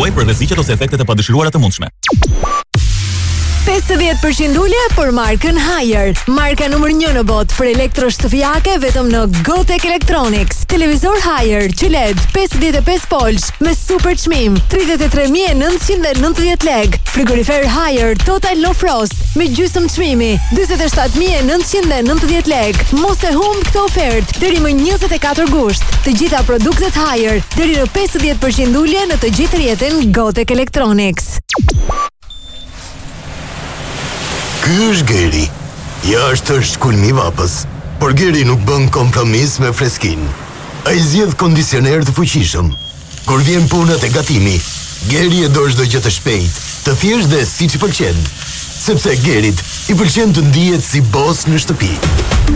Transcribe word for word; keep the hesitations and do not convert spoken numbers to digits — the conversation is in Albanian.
tuaj për rreziqet ose efektet e padëshiruara të mundshme. pesëdhjetë përqind ulje për markën Haier. Marka numër një në botë për elektroshtëpiake vetëm në Gotek Electronics. Televizor Haier Q L E D pesëdhjetë e pesë polç me super çmim tridhjetë e tre mijë e nëntëqind e nëntëdhjetë lekë. Frigorifer Haier Total Low Frost me gjysmë çmimi dyzet e shtatë mijë e nëntëqind e nëntëdhjetë lekë. Mos e humb këtë ofertë deri më njëzet e katër gusht. Të gjitha produktet Haier deri në pesëdhjetë përqind ulje në të gjithë rrjetin Gotek Electronics. Ky është Geri. Jashtë është kulmi vapës, por Geri nuk bën kompromis me freskin. Ai zgjedh kondicioner të fuqishëm. Kur vjen puna te gatimi, Geri e do çdo gjë të shpejtë, të thjeshtë dhe siç i pëlqen. Sepse Gerit i pëlqen të ndihet si bos në shtëpi.